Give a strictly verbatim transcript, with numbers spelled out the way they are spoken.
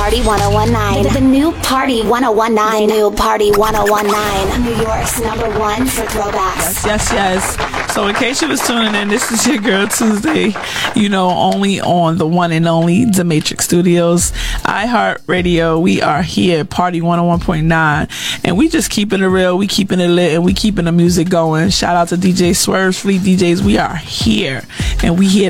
Party one oh one nine. The, the new Party one oh one nine. The new Party one oh one nine. New York's number one for throwbacks. Yes, yes, yes. So in case you was tuning in, this is your girl Tuesday, you know, only on the one and only The Matrix Studios, iHeartRadio. We are here, Party one oh one point nine, and we just keeping it real, we keeping it lit, and we keeping the music going. Shout out to D J Swerve, Fleet D Js. We are here, and we here